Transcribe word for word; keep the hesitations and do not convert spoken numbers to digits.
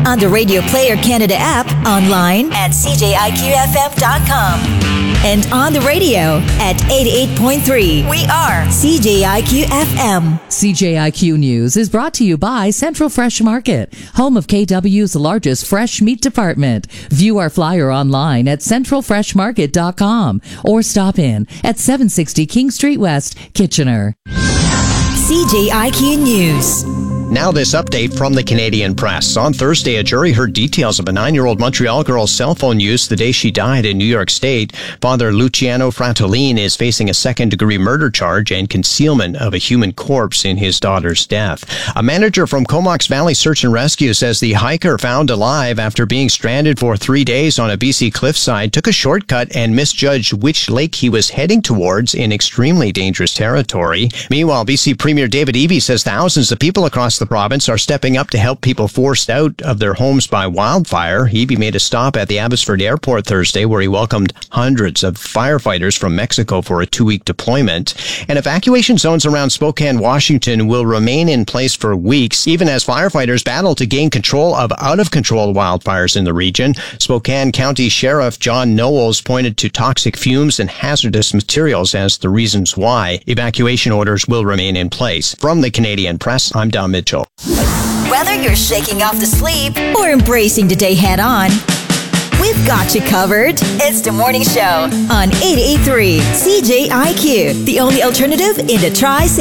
on the Radio Player Canada app, online at c j i q f m dot com, and on the radio at eighty-eight point three. We are C J I Q F M. C J I Q News is brought to you by Central Fresh Market, home of K W's largest fresh meat department. View our flyer online at central fresh market dot com or stop in at seven sixty King Street West, Kitchener. C J I Q News. Now this update from the Canadian Press. On Thursday, a jury heard details of a nine-year-old Montreal girl's cell phone use the day she died in New York State. Father Luciano Fratellin is facing a second-degree murder charge and concealment of a human corpse in his daughter's death. A manager from Comox Valley Search and Rescue says the hiker found alive after being stranded for three days on a B C cliffside took a shortcut and misjudged which lake he was heading towards in extremely dangerous territory. Meanwhile, B C Premier David Eby says thousands of people across the province are stepping up to help people forced out of their homes by wildfire. Eby made a stop at the Abbotsford Airport Thursday where he welcomed hundreds of firefighters from Mexico for a two-week deployment. And evacuation zones around Spokane, Washington will remain in place for weeks, even as firefighters battle to gain control of out-of-control wildfires in the region. Spokane County Sheriff John Knowles pointed to toxic fumes and hazardous materials as the reasons why evacuation orders will remain in place. From the Canadian Press, I'm Don Mitchell. Whether you're shaking off the sleep or embracing the day head on, we've got you covered. It's the morning show on eighty-eight point three C J I Q, the only alternative in the Tri-Cities.